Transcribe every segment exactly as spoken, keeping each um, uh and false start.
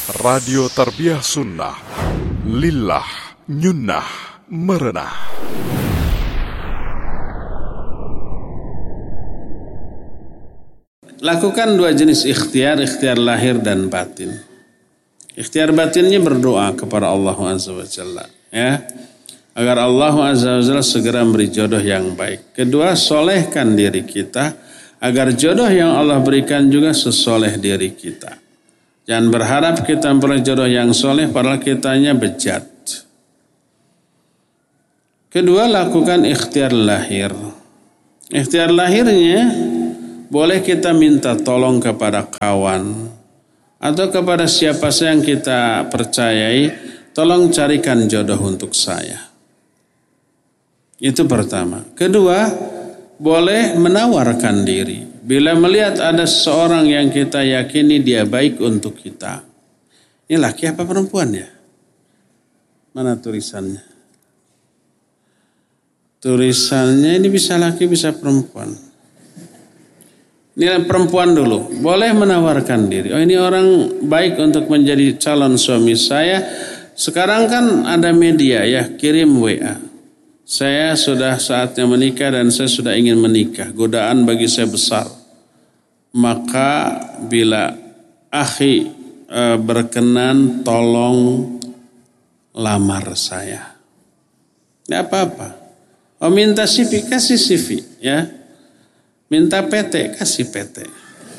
Radio Tarbiyah Sunnah, Lillah, Nyunnah, Merenah. Lakukan dua jenis ikhtiar, ikhtiar lahir dan batin. Ikhtiar batinnya berdoa kepada Allah Azza wa Jalla, ya, agar Allah Azza wa Jalla segera memberi jodoh yang baik. Kedua, solehkan diri kita agar jodoh yang Allah berikan juga sesoleh diri kita. Jangan berharap kita memperoleh jodoh yang soleh padahal kitanya bejat. Kedua, lakukan ikhtiar lahir. Ikhtiar lahirnya boleh kita minta tolong kepada kawan atau kepada siapa saja yang kita percayai, tolong carikan jodoh untuk saya. Itu pertama. Kedua, boleh menawarkan diri. Bila melihat ada seorang yang kita yakini dia baik untuk kita. Ini laki apa perempuan ya? Mana tulisannya? Tulisannya ini bisa laki bisa perempuan. Ini perempuan dulu, boleh menawarkan diri. Oh, ini orang baik untuk menjadi calon suami saya. Sekarang kan ada media ya, kirim W A. Saya sudah saatnya menikah dan saya sudah ingin menikah. Godaan bagi saya besar. Maka bila akhi e, berkenan, tolong lamar saya. Tidak apa-apa. Oh, minta C V, kasih C V ya. Minta P T, kasih P T.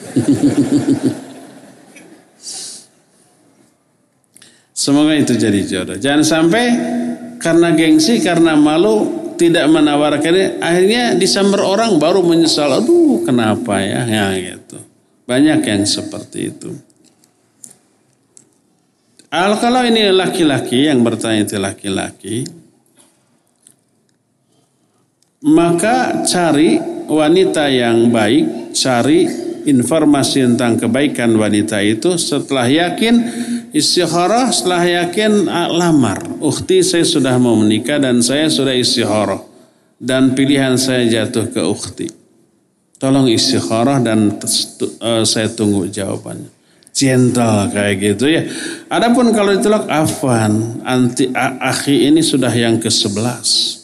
Semoga itu jadi jodoh. Jangan sampai karena gengsi, karena malu tidak menawarkannya, akhirnya disamber orang baru menyesal. Aduh, kenapa ya? Ya gitu. Banyak yang seperti itu. Al kalau ini laki-laki yang bertanya itu laki-laki, maka cari wanita yang baik, cari informasi tentang kebaikan wanita itu. Setelah yakin istikharah, setelah yakin lamar. Ukhti, saya sudah mau menikah dan saya sudah istikharah dan pilihan saya jatuh ke ukhti. Tolong istikharah dan uh, saya tunggu jawabannya. Gentle kayak gitu ya. Adapun kalau ditolak, afwan, anti akhi ini sudah yang ke sebelas.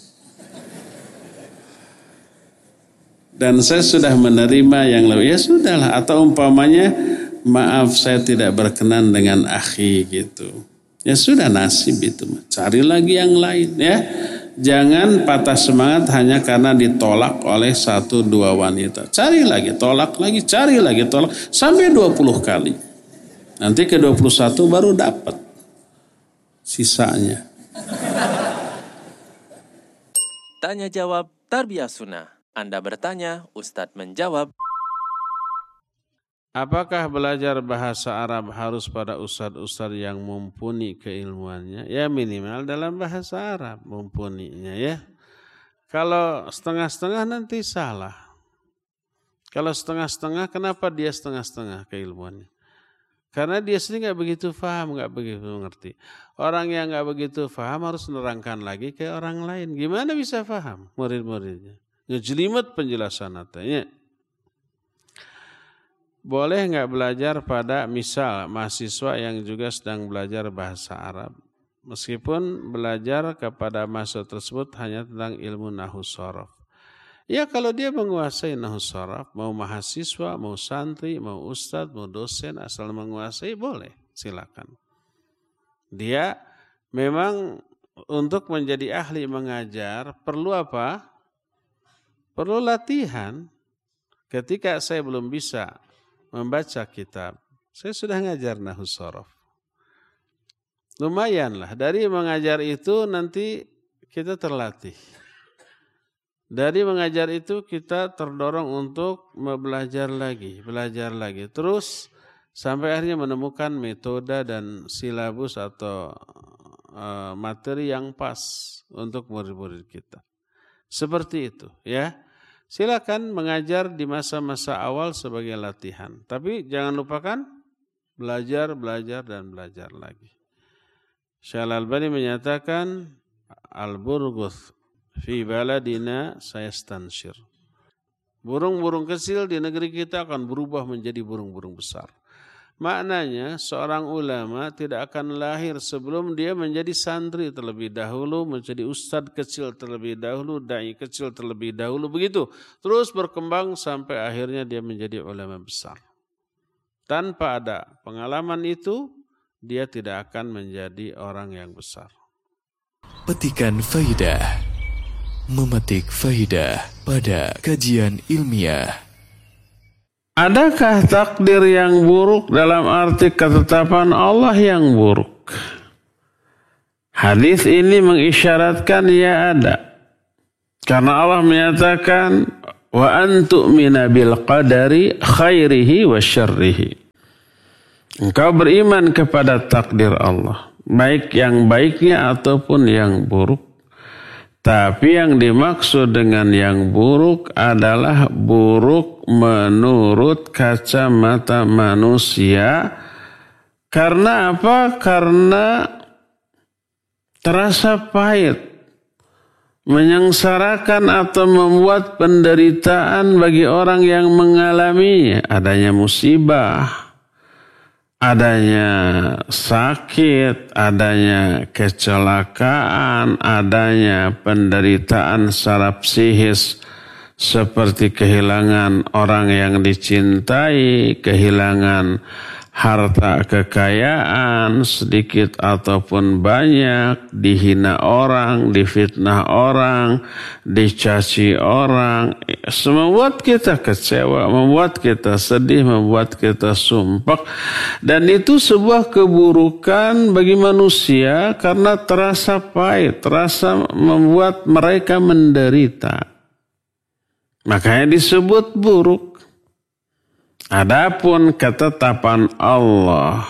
Dan saya sudah menerima yang lebih, ya sudahlah. Atau umpamanya, maaf saya tidak berkenan dengan akhi gitu. Ya sudah, nasib itu. Cari lagi yang lain ya. Jangan patah semangat hanya karena ditolak oleh satu dua wanita. Cari lagi, tolak lagi, cari lagi, tolak. Sampai dua puluh kali. Nanti ke dua puluh satu baru dapat sisanya. Tanya jawab Tarbiyah Sunnah. Anda bertanya, Ustadz menjawab. Apakah belajar bahasa Arab harus pada ustadz-ustadz yang mumpuni keilmuannya? Ya minimal dalam bahasa Arab mumpuninya ya. Kalau setengah-setengah nanti salah. Kalau setengah-setengah, kenapa dia setengah-setengah keilmuannya? Karena dia sendiri gak begitu paham, gak begitu mengerti. Orang yang gak begitu paham harus menerangkan lagi ke orang lain. Gimana bisa paham murid-muridnya? Ngejelimet penjelasan natanya. Boleh nggak belajar pada misal mahasiswa yang juga sedang belajar bahasa Arab, meskipun belajar kepada mahasiswa tersebut hanya tentang ilmu nahwu shorof. Ya kalau dia menguasai nahwu shorof, mau mahasiswa, mau santri, mau ustadz, mau dosen, asal menguasai boleh, silakan. Dia memang untuk menjadi ahli mengajar perlu apa? Perlu latihan. Ketika saya belum bisa membaca kitab, saya sudah ngajar nahwu shorof. Lumayanlah, dari mengajar itu nanti kita terlatih. Dari mengajar itu kita terdorong untuk belajar lagi, belajar lagi. Terus sampai akhirnya menemukan metode dan silabus atau uh, materi yang pas untuk murid-murid kita. Seperti itu ya. Silakan mengajar di masa-masa awal sebagai latihan. Tapi jangan lupakan belajar, belajar, dan belajar lagi. Syekh Al-Albani menyatakan al-burguth fi baladina sayastanshir. Burung-burung kecil di negeri kita akan berubah menjadi burung-burung besar. Maknanya seorang ulama tidak akan lahir sebelum dia menjadi santri terlebih dahulu, menjadi ustadz kecil terlebih dahulu, dai kecil terlebih dahulu, begitu. Terus berkembang sampai akhirnya dia menjadi ulama besar. Tanpa ada pengalaman itu, dia tidak akan menjadi orang yang besar. Petikan faidah, memetik faidah pada kajian ilmiah. Adakah takdir yang buruk dalam arti ketetapan Allah yang buruk? Hadis ini mengisyaratkan ya ada. Karena Allah menyatakan wa antu'mina bil qadari khairihi wa syarrihi. Engkau beriman kepada takdir Allah, baik yang baiknya ataupun yang buruk. Tapi yang dimaksud dengan yang buruk adalah buruk menurut kacamata manusia. Karena apa? Karena terasa pahit, menyengsarakan atau membuat penderitaan bagi orang yang mengalaminya. Adanya musibah, adanya sakit, adanya kecelakaan, adanya penderitaan secara psikis seperti kehilangan orang yang dicintai, kehilangan harta kekayaan sedikit ataupun banyak, dihina orang, difitnah orang, dicaci orang, membuat kita kecewa, membuat kita sedih, membuat kita sumpah. Dan itu sebuah keburukan bagi manusia karena terasa pahit, terasa membuat mereka menderita. Makanya disebut buruk. Adapun ketetapan Allah,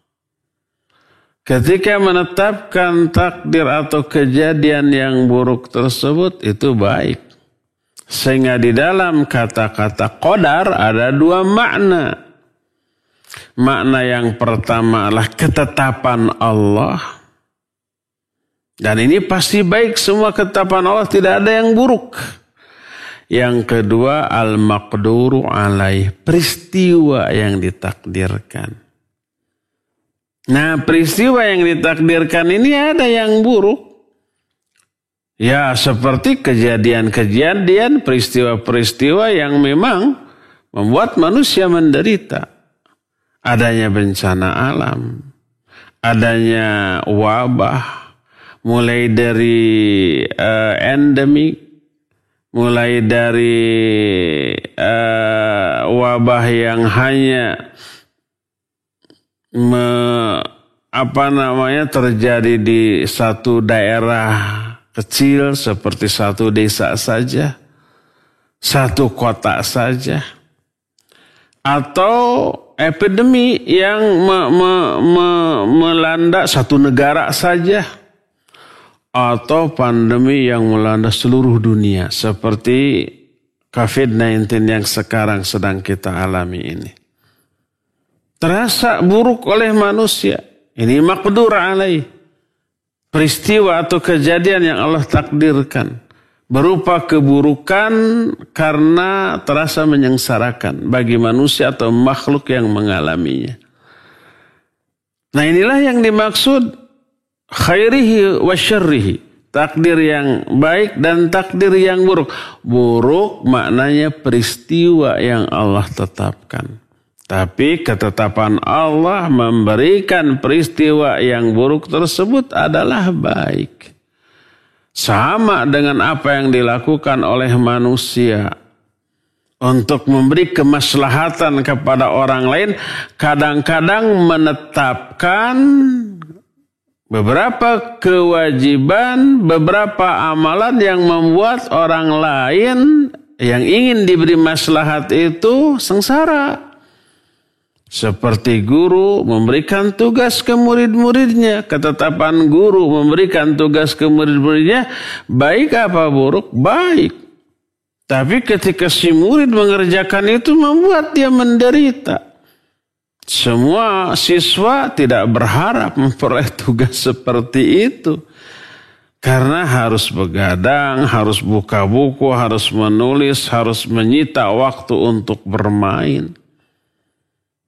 ketika menetapkan takdir atau kejadian yang buruk tersebut itu baik. Sehingga di dalam kata-kata qadar ada dua makna. Makna yang pertama adalah ketetapan Allah. Dan ini pasti baik, semua ketetapan Allah, tidak ada yang buruk. Yang kedua al-maqduru alaih, peristiwa yang ditakdirkan. Nah, peristiwa yang ditakdirkan ini ada yang buruk. Ya, seperti kejadian-kejadian, peristiwa-peristiwa yang memang membuat manusia menderita. Adanya bencana alam, adanya wabah, mulai dari uh, endemik, mulai dari uh, wabah yang hanya me, apa namanya terjadi di satu daerah kecil seperti satu desa saja, satu kota saja, atau epidemi yang me, me, me, melanda satu negara saja, atau pandemi yang melanda seluruh dunia seperti covid sembilan belas yang sekarang sedang kita alami ini. Terasa buruk oleh manusia. Ini maqdur alaih. Peristiwa atau kejadian yang Allah takdirkan. Berupa keburukan karena terasa menyengsarakan bagi manusia atau makhluk yang mengalaminya. Nah, inilah yang dimaksud khairihi wa syarrihi, takdir yang baik dan takdir yang buruk. Buruk maknanya peristiwa yang Allah tetapkan. Tapi ketetapan Allah memberikan peristiwa yang buruk tersebut adalah baik. Sama dengan apa yang dilakukan oleh manusia untuk memberi kemaslahatan kepada orang lain, kadang-kadang menetapkan beberapa kewajiban, beberapa amalan yang membuat orang lain yang ingin diberi maslahat itu sengsara. Seperti guru memberikan tugas ke murid-muridnya, ketetapan guru memberikan tugas ke murid-muridnya, baik apa buruk? Baik. Tapi ketika si murid mengerjakan itu membuat dia menderita. Semua siswa tidak berharap memperoleh tugas seperti itu. Karena harus begadang, harus buka buku, harus menulis, harus menyita waktu untuk bermain.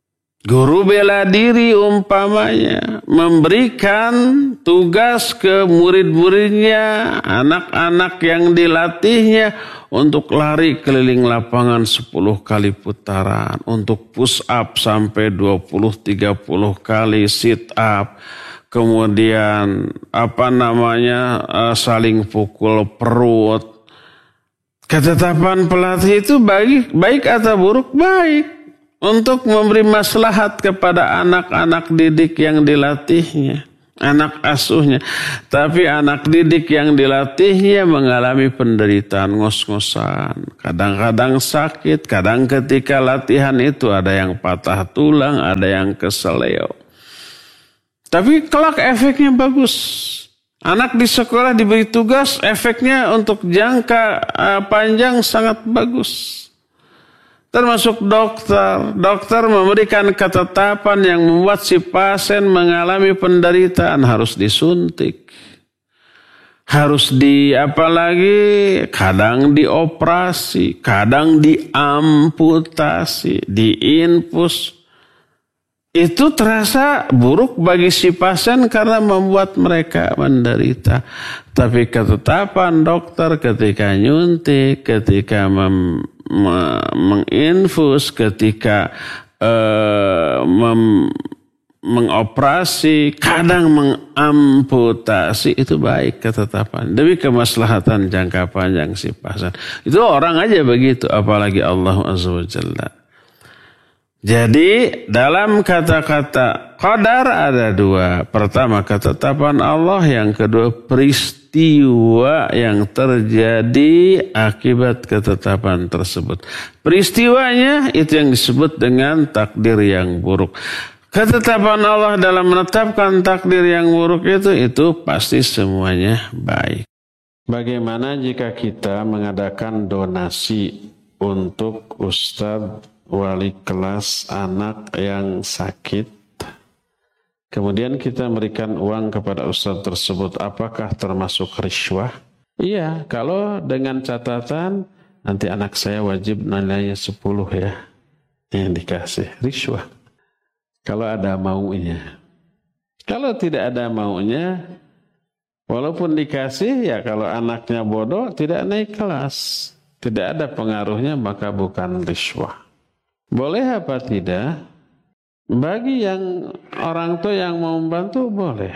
Guru bela diri umpamanya memberikan tugas ke murid-muridnya, anak-anak yang dilatihnya untuk lari keliling lapangan sepuluh kali putaran, untuk push up sampai dua puluh tiga puluh kali, sit up, kemudian apa namanya saling pukul perut. Ketetapan pelatih itu baik, baik atau buruk? Baik. Untuk memberi maslahat kepada anak-anak didik yang dilatihnya, anak asuhnya. Tapi anak didik yang dilatihnya mengalami penderitaan ngos-ngosan. Kadang-kadang sakit, kadang ketika latihan itu ada yang patah tulang, ada yang keseleo. Tapi kelak efeknya bagus. Anak di sekolah diberi tugas, efeknya untuk jangka uh, panjang sangat bagus. Termasuk dokter. Dokter memberikan ketetapan yang membuat si pasien mengalami penderitaan. Harus disuntik. Harus di apalagi kadang dioperasi. Kadang diamputasi. Diinfus. Itu terasa buruk bagi si pasien karena membuat mereka menderita. Tapi ketetapan dokter ketika nyuntik, ketika mem, me, menginfus, ketika uh, mem, mengoperasi, kadang mengamputasi, itu baik ketetapan. Demi kemaslahatan jangka panjang si pasien. Itu orang aja begitu, apalagi Allah Azza wa Jalla. Jadi dalam kata-kata qadar ada dua. Pertama ketetapan Allah, yang kedua peristiwa yang terjadi akibat ketetapan tersebut. Peristiwanya itu yang disebut dengan takdir yang buruk. Ketetapan Allah dalam menetapkan takdir yang buruk itu, itu pasti semuanya baik. Bagaimana jika kita mengadakan donasi untuk ustadz wali kelas anak yang sakit, kemudian kita memberikan uang kepada ustadz tersebut, apakah termasuk riswah? Iya, kalau dengan catatan nanti anak saya wajib nilainya sepuluh ya, yang dikasih riswah. Kalau ada maunya. Kalau tidak ada maunya, walaupun dikasih, ya kalau anaknya bodoh tidak naik kelas, tidak ada pengaruhnya, maka bukan riswah. Boleh apa tidak? Bagi yang orang tua yang mau membantu boleh.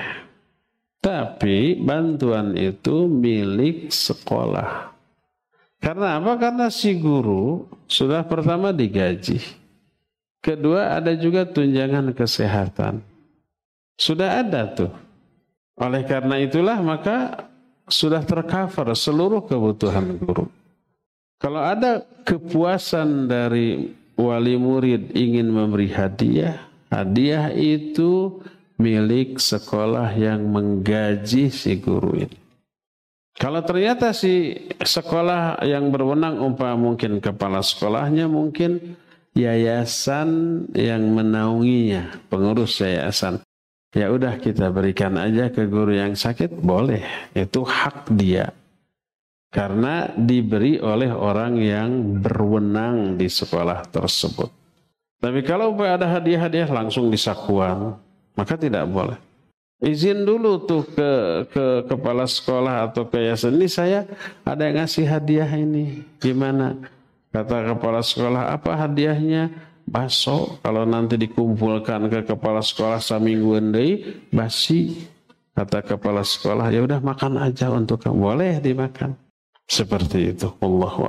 Tapi bantuan itu milik sekolah. Karena apa? Karena si guru sudah pertama digaji. Kedua ada juga tunjangan kesehatan. Sudah ada tuh. Oleh karena itulah maka sudah tercover seluruh kebutuhan guru. Kalau ada kepuasan dari wali murid ingin memberi hadiah, hadiah itu milik sekolah yang menggaji si guru ini. Kalau ternyata si sekolah yang berwenang, umpama mungkin kepala sekolahnya, mungkin yayasan yang menaunginya, pengurus yayasan, ya udah kita berikan aja ke guru yang sakit, boleh, itu hak dia. Karena diberi oleh orang yang berwenang di sekolah tersebut. Tapi kalau ada hadiah-hadiah langsung disakuan, maka tidak boleh. Izin dulu tuh ke, ke kepala sekolah atau ke yayasan, ini saya ada yang ngasih hadiah ini. Gimana? Kata kepala sekolah, apa hadiahnya? Bakso. Kalau nanti dikumpulkan ke kepala sekolah samingguan deui, basi. Kata kepala sekolah, ya udah makan aja untuk kamu. Boleh dimakan. Seperti itu. Allahu